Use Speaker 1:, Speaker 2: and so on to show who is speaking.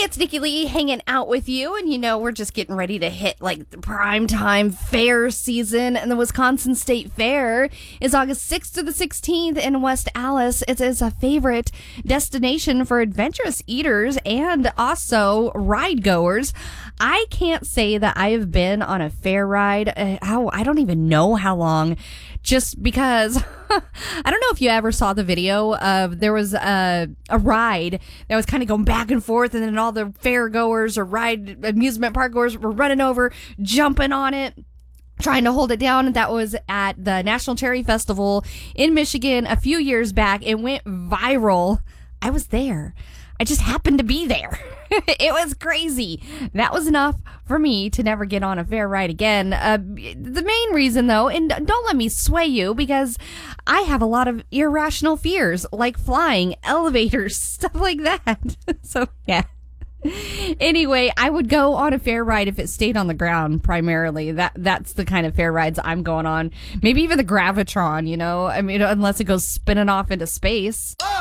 Speaker 1: it's Nikki Lee hanging out with you, and we're just getting ready to hit like the prime time fair season, and the Wisconsin State Fair is August 6th to the 16th in West Allis. It is a favorite destination for adventurous eaters and also ride goers. I can't say that I have been on a fair ride. I don't even know how long, just because I don't know if you ever saw the video of there was a ride that was kind of going back and forth, and then all the fair goers or amusement park goers were running over, jumping on it, trying to hold it down. That was at the National Cherry Festival in Michigan a few years back. It went viral. I was there. I just happened to be there. It was crazy. That was enough for me to never get on a fair ride again. The main reason, though, and don't let me sway you, because I have a lot of irrational fears, like flying, elevators, stuff like that. So, yeah. Anyway, I would go on a fair ride if it stayed on the ground primarily. That's the kind of fair rides I'm going on. Maybe even the Gravitron, I mean, unless it goes spinning off into space.